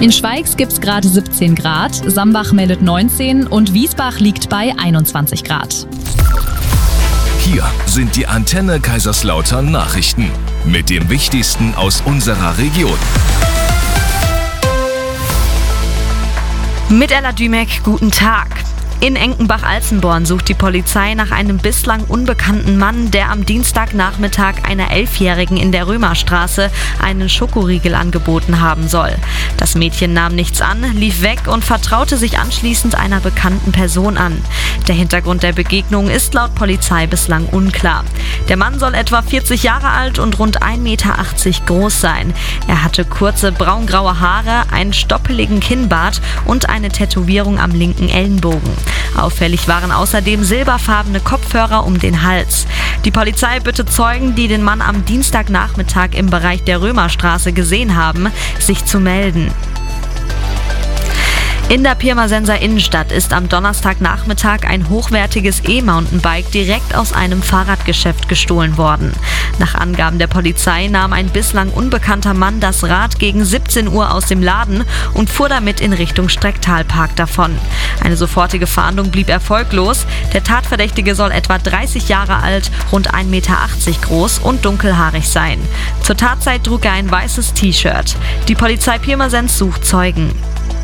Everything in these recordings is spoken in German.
In Schweigs gibt es gerade 17 Grad, Sambach meldet 19 und Wiesbach liegt bei 21 Grad. Hier sind die Antenne Kaiserslautern Nachrichten mit dem Wichtigsten aus unserer Region. Mit Ella Dümek, guten Tag. In Enkenbach-Alzenborn sucht die Polizei nach einem bislang unbekannten Mann, der am Dienstagnachmittag einer 11-Jährigen in der Römerstraße einen Schokoriegel angeboten haben soll. Das Mädchen nahm nichts an, lief weg und vertraute sich anschließend einer bekannten Person an. Der Hintergrund der Begegnung ist laut Polizei bislang unklar. Der Mann soll etwa 40 Jahre alt und rund 1,80 Meter groß sein. Er hatte kurze braungraue Haare, einen stoppeligen Kinnbart und eine Tätowierung am linken Ellenbogen. Auffällig waren außerdem silberfarbene Kopfhörer um den Hals. Die Polizei bittet Zeugen, die den Mann am Dienstagnachmittag im Bereich der Römerstraße gesehen haben, sich zu melden. In der Pirmasenser Innenstadt ist am Donnerstagnachmittag ein hochwertiges E-Mountainbike direkt aus einem Fahrradgeschäft gestohlen worden. Nach Angaben der Polizei nahm ein bislang unbekannter Mann das Rad gegen 17 Uhr aus dem Laden und fuhr damit in Richtung Strecktalpark davon. Eine sofortige Fahndung blieb erfolglos. Der Tatverdächtige soll etwa 30 Jahre alt, rund 1,80 Meter groß und dunkelhaarig sein. Zur Tatzeit trug er ein weißes T-Shirt. Die Polizei Pirmasens sucht Zeugen.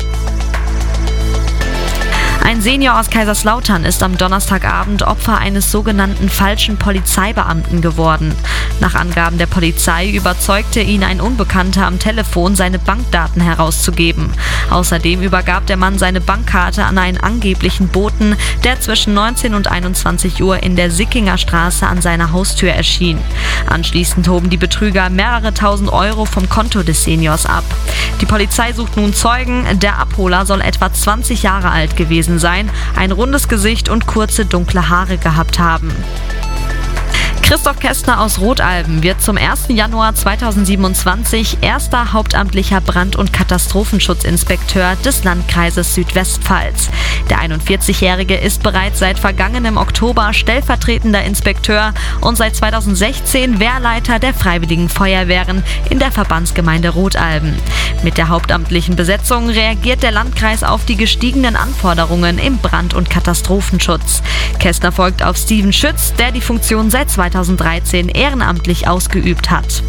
Ein Senior aus Kaiserslautern ist am Donnerstagabend Opfer eines sogenannten falschen Polizeibeamten geworden. Nach Angaben der Polizei überzeugte ihn ein Unbekannter am Telefon, seine Bankdaten herauszugeben. Außerdem übergab der Mann seine Bankkarte an einen angeblichen Boten, der zwischen 19 und 21 Uhr in der Sickinger Straße an seiner Haustür erschien. Anschließend hoben die Betrüger mehrere tausend Euro vom Konto des Seniors ab. Die Polizei sucht nun Zeugen. Der Abholer soll etwa 20 Jahre alt gewesen sein, ein rundes Gesicht und kurze dunkle Haare gehabt haben. Christoph Kästner aus Rotalben wird zum 1. Januar 2027 erster hauptamtlicher Brand- und Katastrophenschutzinspekteur des Landkreises Südwestpfalz. Der 41-Jährige ist bereits seit vergangenem Oktober stellvertretender Inspekteur und seit 2016 Wehrleiter der Freiwilligen Feuerwehren in der Verbandsgemeinde Rotalben. Mit der hauptamtlichen Besetzung reagiert der Landkreis auf die gestiegenen Anforderungen im Brand- und Katastrophenschutz. Kästner folgt auf Steven Schütz, der die Funktion seit 2013 ehrenamtlich ausgeübt hat.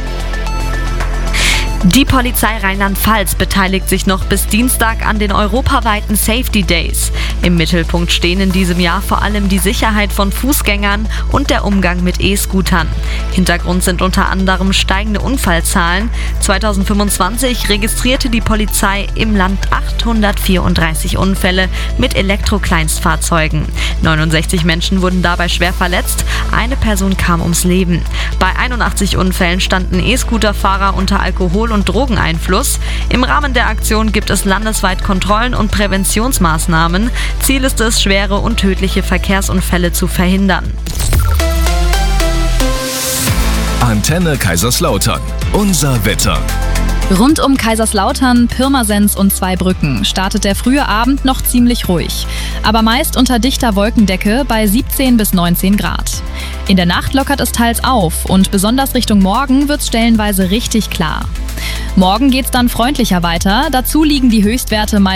Die Polizei Rheinland-Pfalz beteiligt sich noch bis Dienstag an den europaweiten Safety Days. Im Mittelpunkt stehen in diesem Jahr vor allem die Sicherheit von Fußgängern und der Umgang mit E-Scootern. Hintergrund sind unter anderem steigende Unfallzahlen. 2025 registrierte die Polizei im Land 834 Unfälle mit Elektrokleinstfahrzeugen. 69 Menschen wurden dabei schwer verletzt, eine Person kam ums Leben. Bei 81 Unfällen standen E-Scooterfahrer unter Alkohol- und Drogeneinfluss. Im Rahmen der Aktion gibt es landesweit Kontrollen und Präventionsmaßnahmen. Ziel ist es, schwere und tödliche Verkehrsunfälle zu verhindern. Antenne Kaiserslautern. Unser Wetter. Rund um Kaiserslautern, Pirmasens und Zweibrücken startet der frühe Abend noch ziemlich ruhig, aber meist unter dichter Wolkendecke bei 17 bis 19 Grad. In der Nacht lockert es teils auf und besonders Richtung Morgen wird es stellenweise richtig klar. Morgen geht's dann freundlicher weiter, dazu liegen die Höchstwerte meist